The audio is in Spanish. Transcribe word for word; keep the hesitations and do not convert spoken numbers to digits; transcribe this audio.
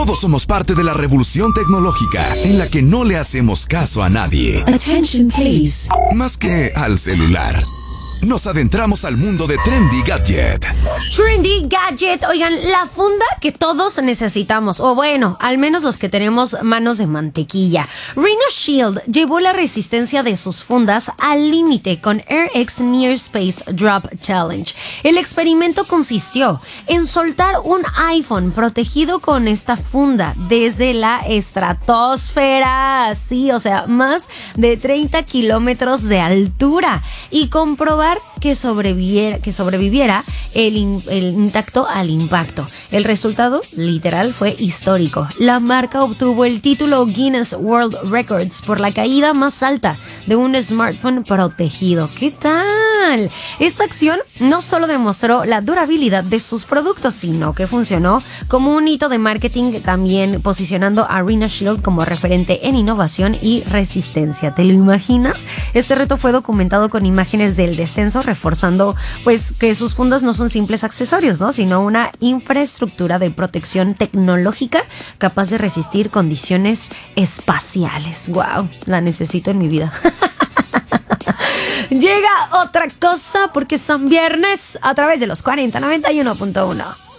Todos somos parte de la revolución tecnológica en la que no le hacemos caso a nadie. Attention, please. Más que al celular. Nos adentramos al mundo de Trendy Gadget. Trendy Gadget, oigan, la funda que todos necesitamos, o bueno, al menos los que tenemos manos de mantequilla. Rhino Shield llevó la resistencia de sus fundas al límite con AirX Near Space Drop Challenge. El experimento consistió en soltar un iPhone protegido con esta funda desde la estratosfera, sí, o sea, más de treinta kilómetros de altura, y comprobar que sobreviviera, que sobreviviera el, in, el intacto al impacto. El resultado, literal, fue histórico. La marca obtuvo el título Guinness World Records por la caída más alta de un smartphone protegido. ¿Qué tal? Esta acción no solo demostró la durabilidad de sus productos, sino que funcionó como un hito de marketing, también posicionando a Rhino Shield como referente en innovación y resistencia. ¿Te lo imaginas? Este reto fue documentado con imágenes del descenso, reforzando pues que sus fundas no son simples accesorios, ¿no? Sino una infraestructura de protección tecnológica capaz de resistir condiciones espaciales. ¡Wow! La necesito en mi vida. Llega otra cosa porque son viernes a través de los cuarenta noventa y uno punto uno.